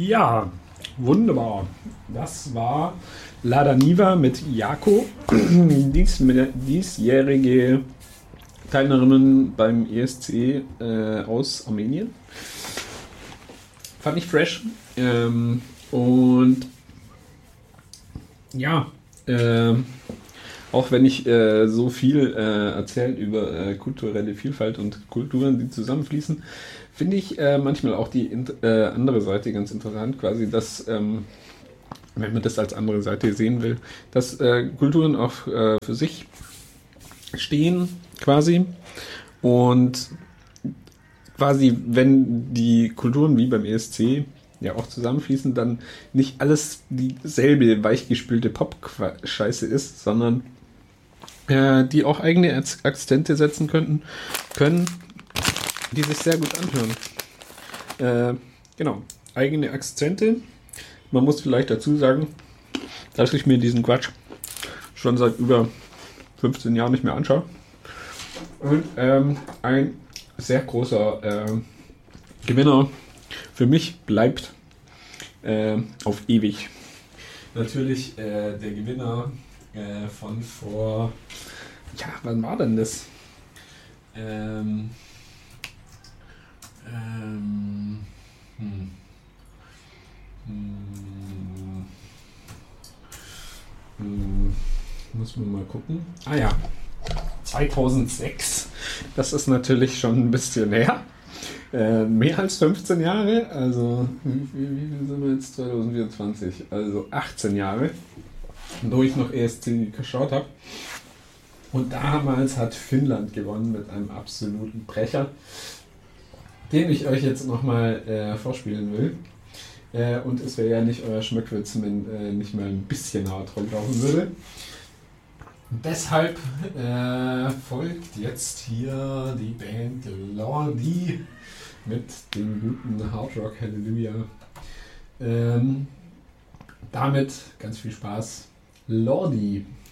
Ja, wunderbar. Das war Lada Niva mit Jako, diesjährige Teilnehmerin beim ESC aus Armenien. Fand ich fresh. Und ja, auch wenn ich so viel erzähle über kulturelle Vielfalt und Kulturen, die zusammenfließen, finde ich manchmal auch die andere Seite ganz interessant, quasi, dass, wenn man das als andere Seite sehen will, dass Kulturen auch für sich stehen, quasi, und quasi, wenn die Kulturen wie beim ESC ja auch zusammenfließen, dann nicht alles dieselbe weichgespülte Pop-Scheiße ist, sondern die auch eigene Akzente setzen können, die sich sehr gut anhören. Genau, eigene Akzente. Man muss vielleicht dazu sagen, dass ich mir diesen Quatsch schon seit über 15 Jahren nicht mehr anschaue. Und ein sehr großer Gewinner für mich bleibt auf ewig. Natürlich der Gewinner von vor... Ja, wann war denn das? Muss man mal gucken. Ah ja, 2006. Das ist natürlich schon ein bisschen her. Mehr als 15 Jahre. Also, wie viel sind wir jetzt? 2024. Also 18 Jahre. Wo ich noch ESC geschaut habe. Und damals hat Finnland gewonnen mit einem absoluten Brecher, den ich euch jetzt nochmal vorspielen will. Und es wäre ja nicht euer Schmöckwitz, wenn nicht mal ein bisschen hart rumlaufen würde. Deshalb folgt jetzt hier die Band Lordi mit dem guten Hard Rock Hallelujah. Damit ganz viel Spaß. Lordi.